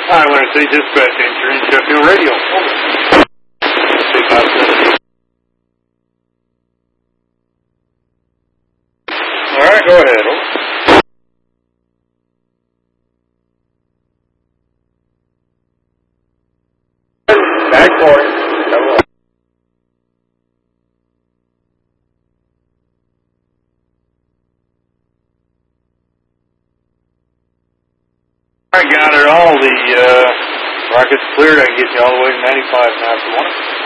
Hi, Winter City Dispatch, answer in Sheffield Radio. Over. 257. All right, go ahead. Over. Back for it. I got it all. The rocket's cleared. I can get you all the way to 95 now if you want.